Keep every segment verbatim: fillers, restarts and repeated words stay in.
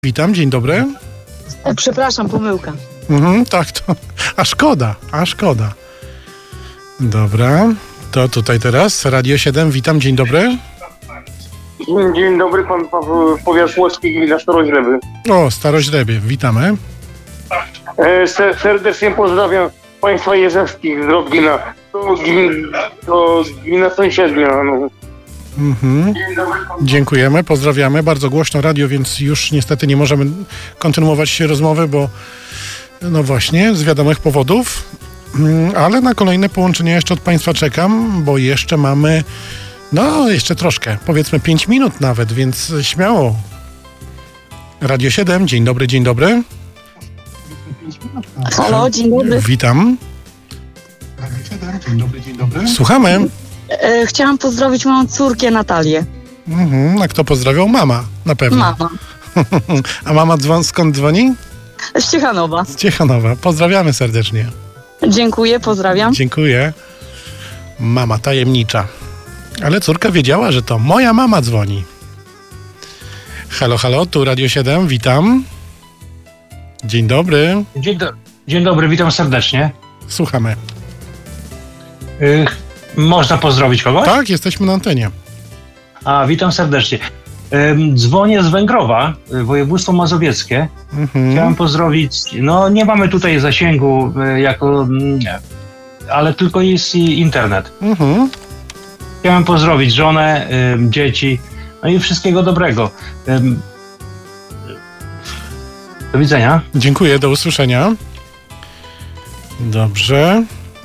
Witam, dzień dobry. Przepraszam, pomyłka. Mhm, tak, to. A szkoda, a szkoda. Dobra, to tutaj teraz Radio siedem, witam, dzień dobry. Dzień dobry, pan Paweł, powiat Płocki, gmina Staroźreby. O, Staroźrebie, witamy. E, ser, serdecznie pozdrawiam państwa jerzewskich z Rodgina. To, gmin, to gmina sąsiednia. No. Mhm. Dziękujemy, pozdrawiamy. Bardzo głośno radio, więc już niestety nie możemy kontynuować rozmowy, bo no właśnie, z wiadomych powodów. Ale na kolejne połączenie jeszcze od państwa czekam, bo jeszcze mamy, no jeszcze troszkę, powiedzmy pięć minut nawet, więc śmiało. Radio siedem, dzień dobry, dzień dobry. Halo, dzień dobry. Witam. Radio siedem, dzień dobry, dzień dobry. Słuchamy. E, chciałam pozdrowić moją córkę Natalię. Mhm, a kto pozdrawiał? Mama, na pewno. Mama. A mama dzwon, skąd dzwoni? Z Ciechanowa. Z Ciechanowa. Pozdrawiamy serdecznie. Dziękuję, pozdrawiam. Dziękuję. Mama tajemnicza. Ale córka wiedziała, że to moja mama dzwoni. Halo, halo, tu Radio siedem, witam. Dzień dobry. Dzień, do, dzień dobry, witam serdecznie. Słuchamy. Y, można pozdrowić kogoś? Tak, jesteśmy na antenie. A, witam serdecznie. Y, dzwonię z Węgrowa, y, województwo mazowieckie. Mhm. Chciałem pozdrowić, no nie mamy tutaj zasięgu y, jako, nie, ale tylko jest i internet. Mhm. Chciałem pozdrowić żonę, y, dzieci, no i wszystkiego dobrego. Y, do widzenia. Dziękuję, do usłyszenia. Dobrze.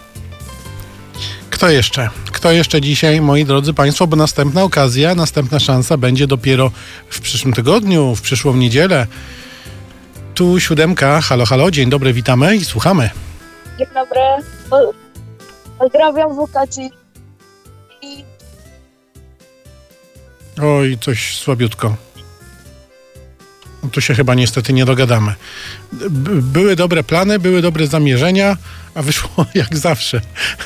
Kto jeszcze? Kto jeszcze dzisiaj, moi drodzy państwo, bo następna okazja, następna szansa będzie dopiero w przyszłym tygodniu, w przyszłą niedzielę. Tu siódemka, halo, halo, dzień dobry, witamy i słuchamy. Dzień dobry, po- pozdrawiam Wukaci i Oj, coś słabiutko. Tu się chyba niestety nie dogadamy. By- były dobre plany, były dobre zamierzenia, a wyszło jak zawsze.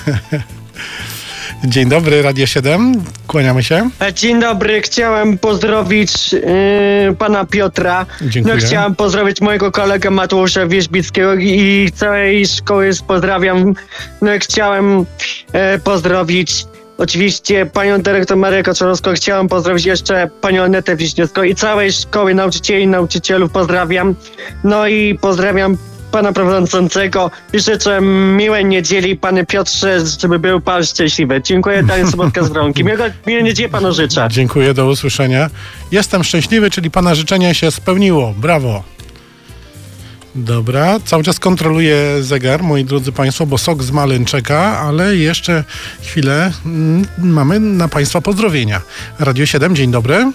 Dzień dobry, Radio siedem, kłaniamy się. Dzień dobry, chciałem pozdrowić yy, pana Piotra. Dziękuję. No, chciałem pozdrowić mojego kolegę Mateusza Wierzbickiego i całej szkoły pozdrawiam. No, chciałem e, pozdrowić oczywiście panią dyrektor Marię Kaczorowską. Chciałem pozdrowić jeszcze panią Anetę Wiśniewską i całej szkoły nauczycieli i nauczycielów pozdrawiam. No i pozdrawiam pana prowadzącego i życzę miłej niedzieli, panie Piotrze, żeby był pan szczęśliwy. Dziękuję, Daniel Sobotka z Wronki. Miłego, miłej niedzieli panu życzę. Dziękuję, do usłyszenia. Jestem szczęśliwy, czyli pana życzenie się spełniło. Brawo. Dobra, cały czas kontroluję zegar, moi drodzy państwo, bo sok z Malyn czeka, ale jeszcze chwilę mm, mamy na państwa pozdrowienia. Radio siedem, dzień dobry.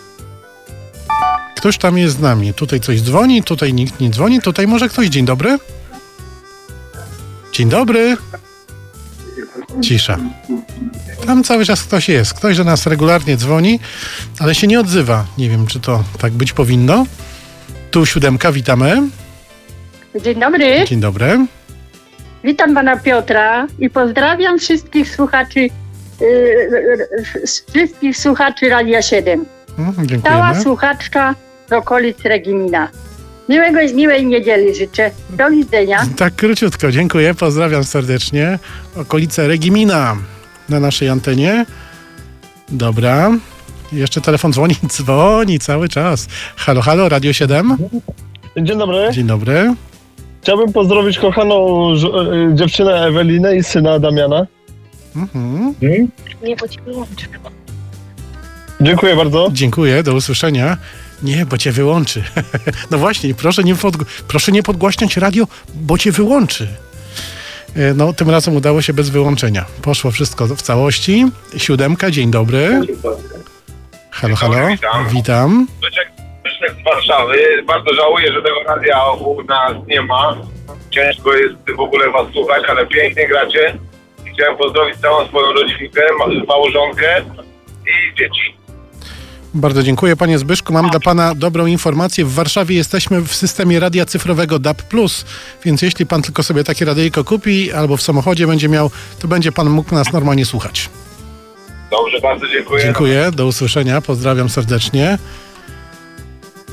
Ktoś tam jest z nami. Tutaj coś dzwoni, tutaj nikt nie dzwoni, tutaj może ktoś. Dzień dobry. Dzień dobry. Cisza. Tam cały czas ktoś jest. Ktoś do nas regularnie dzwoni, ale się nie odzywa. Nie wiem, czy to tak być powinno. Tu siódemka, witamy. Dzień dobry, Dzień dobry. witam pana Piotra i pozdrawiam wszystkich słuchaczy, yy, wszystkich słuchaczy Radia siedem. Mm, Cała dziękujemy. słuchaczka z okolic Regimina. Miłego i miłej niedzieli życzę. Do widzenia. Tak króciutko, dziękuję, pozdrawiam serdecznie. Okolice Regimina na naszej antenie. Dobra. Jeszcze telefon dzwoni, dzwoni cały czas. Halo, halo, Radio siedem. Dzień dobry. Dzień dobry. Chciałbym pozdrowić kochaną żo- y, dziewczynę Ewelinę i syna Damiana. Mhm. nie podłączę. Dziękuję bardzo. Dziękuję, do usłyszenia. Nie, bo cię wyłączy. No właśnie, proszę nie, pod, proszę nie podgłaśniać radio, bo cię wyłączy. E, No, tym razem udało się bez wyłączenia. Poszło wszystko w całości. Siódemka, dzień dobry. Halo, halo. Witam. Witam. Leszek z Warszawy. Bardzo żałuję, że tego radia u nas nie ma. Ciężko jest w ogóle was słuchać, ale pięknie gracie. I chciałem pozdrowić całą swoją rodzinkę, ma- małżonkę i dzieci. Bardzo dziękuję, panie Zbyszku. Mam dla pana dobrą informację. W Warszawie jesteśmy w systemie radia cyfrowego D A B plus, więc jeśli pan tylko sobie takie radyjko kupi albo w samochodzie będzie miał, to będzie pan mógł nas normalnie słuchać. Dobrze, bardzo dziękuję. Dziękuję, do usłyszenia. Pozdrawiam serdecznie.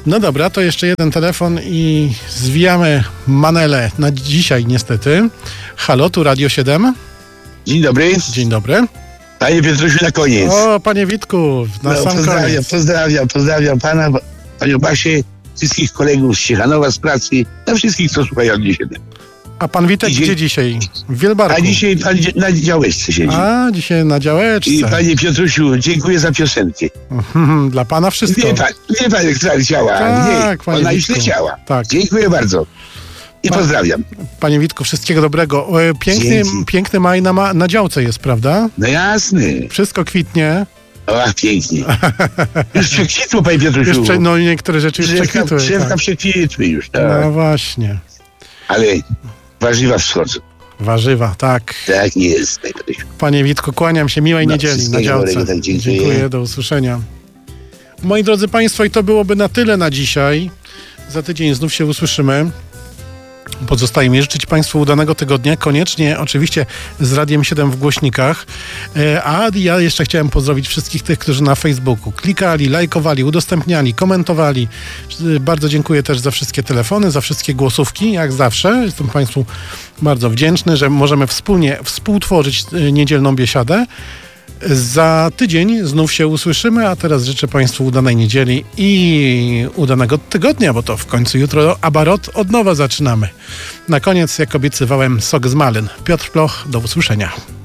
No dobra, to jeszcze jeden telefon i zwijamy manele na dzisiaj niestety. Halo, tu Radio siedem. Dzień dobry. Dzień dobry. Panie Piotrusiu, na koniec. O, panie Witku, na no, sam pozdrawiam, koniec. Pozdrawiam, pozdrawiam pana, panią Basię, wszystkich kolegów z Ciechanowa z pracy, na wszystkich, co słuchają Radio siedem. A pan Witek Idzie... gdzie dzisiaj? W Wielbarku. A dzisiaj pan na działeczce siedzi. A, dzisiaj na działeczce. I panie Piotrusiu, dziękuję za piosenkę. Dla pana wszystko. Wie pan, wie pan jak leciała. Tak, nie, ona już leciała. Tak. Dziękuję bardzo. I Pa, pozdrawiam. Panie Witku, wszystkiego dobrego. Piękny, piękny maj na, ma, na działce jest, prawda? No jasny. Wszystko kwitnie. O, pięknie. Już przekwitło, panie Piotrusiu. Już prze, no niektóre rzeczy już Drzewka, przekwitły. drzewka tak. przekwitły już, tak. No właśnie. Ale warzywa wschodzą. Warzywa, tak. Tak jest. Panie Witku, kłaniam się. Miłej no, niedzieli na działce. Dobrego, tak, dziękuję. dziękuję, do usłyszenia. Moi drodzy Państwo, i to byłoby na tyle na dzisiaj. Za tydzień znów się usłyszymy. Pozostaje mi życzyć Państwu udanego tygodnia, koniecznie oczywiście z Radiem siedem w głośnikach, a ja jeszcze chciałem pozdrowić wszystkich tych, którzy na Facebooku klikali, lajkowali, udostępniali, komentowali. Bardzo dziękuję też za wszystkie telefony, za wszystkie głosówki, jak zawsze. Jestem Państwu bardzo wdzięczny, że możemy wspólnie współtworzyć niedzielną biesiadę. Za tydzień znów się usłyszymy, a teraz życzę Państwu udanej niedzieli i udanego tygodnia, bo to w końcu jutro Abarot od nowa zaczynamy. Na koniec, jak obiecywałem, sok z malyn. Piotr Ploch, do usłyszenia.